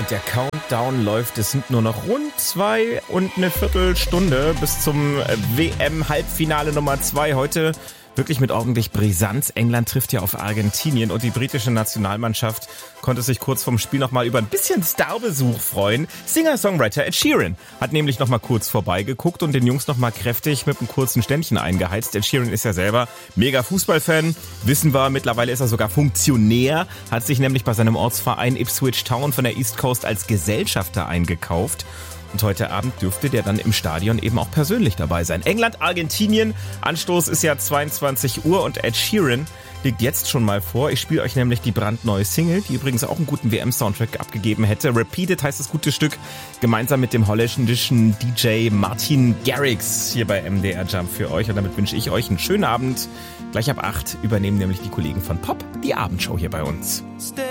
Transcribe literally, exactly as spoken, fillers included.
Der Countdown läuft. Es sind nur noch rund zwei und eine Viertelstunde bis zum W M-Halbfinale Nummer zwei. Heute wirklich mit ordentlich Brisanz. England trifft ja auf Argentinien und die britische Nationalmannschaft konnte sich kurz vorm Spiel noch mal über ein bisschen Starbesuch freuen. Singer-Songwriter Ed Sheeran hat nämlich noch mal kurz vorbeigeguckt und den Jungs noch mal kräftig mit einem kurzen Ständchen eingeheizt. Ed Sheeran ist ja selber mega Fußballfan, wissen wir, mittlerweile ist er sogar Funktionär, hat sich nämlich bei seinem Ortsverein Ipswich Town von der East Coast als Gesellschafter eingekauft. Und heute Abend dürfte der dann im Stadion eben auch persönlich dabei sein. England, Argentinien, Anstoß ist ja zweiundzwanzig Uhr und Ed Sheeran liegt jetzt schon mal vor. Ich spiele euch nämlich die brandneue Single, die übrigens auch einen guten W M-Soundtrack abgegeben hätte. Repeated heißt das gute Stück, gemeinsam mit dem holländischen D J Martin Garrix hier bei M D R Jump für euch. Und damit wünsche ich euch einen schönen Abend. Gleich ab acht übernehmen nämlich die Kollegen von Pop die Abendshow hier bei uns.